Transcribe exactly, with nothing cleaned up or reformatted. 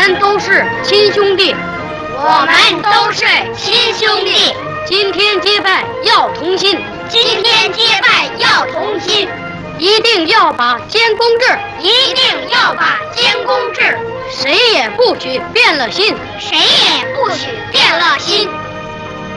们都是亲兄弟， 我们都是亲兄弟。 今天结拜要同心， 今天结拜要同心， 一定要把监公制， 一定要把监公制， 谁也不许变了心， 谁也不许变了心。